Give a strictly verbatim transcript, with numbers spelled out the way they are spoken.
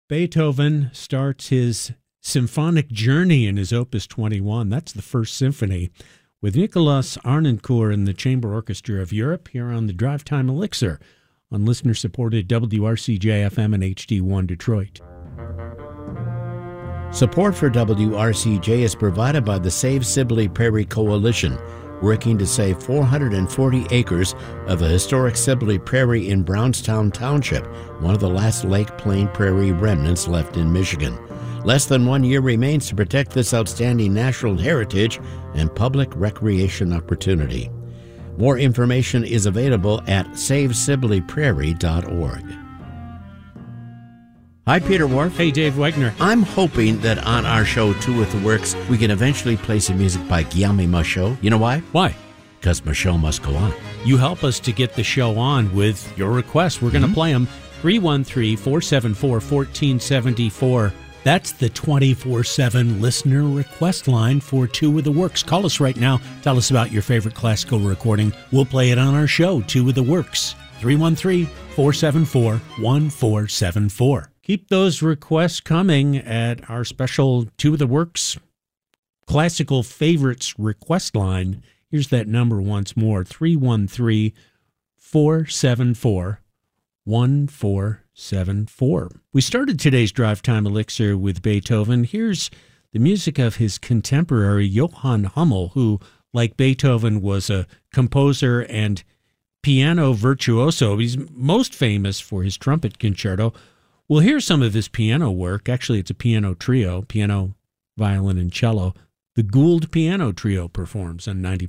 Beethoven starts his symphonic journey in his Opus twenty-one. That's the First Symphony, with Nicolas Harnoncourt and the Chamber Orchestra of Europe here on the Drive Time Elixir on listener-supported W R C J F M and H D one Detroit. Support for W R C J is provided by the Save Sibley Prairie Coalition, working to save four hundred forty acres of a historic Sibley Prairie in Brownstown Township, one of the last Lake Plain Prairie remnants left in Michigan. Less than one year remains to protect this outstanding natural heritage and public recreation opportunity. More information is available at save sibley prairie dot org. Hi, Peter Wharf. Hey, Dave Wegner. I'm hoping that on our show, Two with the Works, we can eventually play some music by Guillaume Michaud. You know why? Why? Because Michaud must go on. You help us to get the show on with your requests. We're going to Mm-hmm. play them. three one three, four seven four, one four seven four. That's the twenty-four seven listener request line for Two with the Works. Call us right now. Tell us about your favorite classical recording. We'll play it on our show, Two with the Works. three one three, four seven four, one four seven four. Keep those requests coming at our special Two with the Works Classical Favorites request line. Here's that number once more, three one three, four seven four, one four seven four. We started today's Drive Time Elixir with Beethoven. Here's the music of his contemporary Johann Hummel, who, like Beethoven, was a composer and piano virtuoso. He's most famous for his trumpet concerto. We'll hear some of his piano work. Actually, it's a piano trio, piano, violin, and cello. The Gould Piano Trio performs on ninety